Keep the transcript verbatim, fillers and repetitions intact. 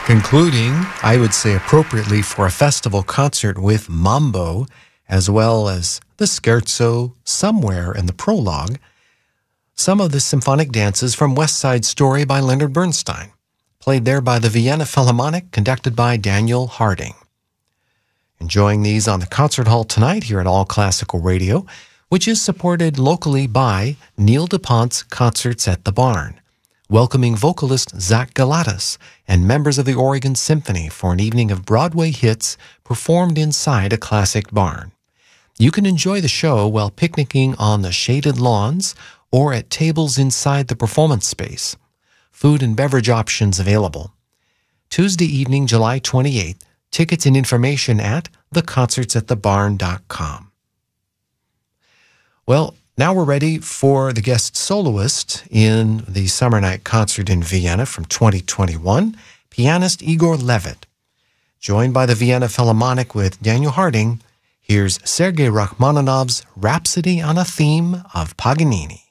Concluding, I would say appropriately, for a festival concert with Mambo, as well as the Scherzo somewhere in the prologue, some of the symphonic dances from West Side Story by Leonard Bernstein, played there by the Vienna Philharmonic, conducted by Daniel Harding. Enjoying these on the concert hall tonight here at All Classical Radio, which is supported locally by Neil DuPont's Concerts at the Barn, welcoming vocalist Zach Galatas and members of the Oregon Symphony for an evening of Broadway hits performed inside a classic barn. You can enjoy the show while picnicking on the shaded lawns or at tables inside the performance space. Food and beverage options available. Tuesday evening, July twenty-eighth, tickets and information at the concerts at the barn dot com. Well, now we're ready for the guest soloist in the Summer Night Concert in Vienna from twenty twenty-one, pianist Igor Levit. Joined by the Vienna Philharmonic with Daniel Harding, here's Sergei Rachmaninoff's Rhapsody on a Theme of Paganini.